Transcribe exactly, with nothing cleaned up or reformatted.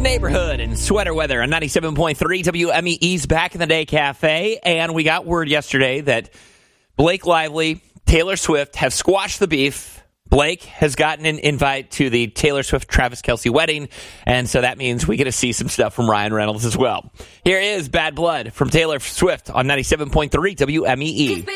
Neighborhood and sweater weather on ninety-seven point three W M E E's Back in the Day Cafe. And we got word yesterday that Blake Lively, Taylor Swift have squashed the beef. Blake has gotten an invite to the Taylor Swift-Travis Kelce wedding, and so that means we get to see some stuff from Ryan Reynolds as well. Here is Bad Blood from Taylor Swift on ninety-seven point three W M E E.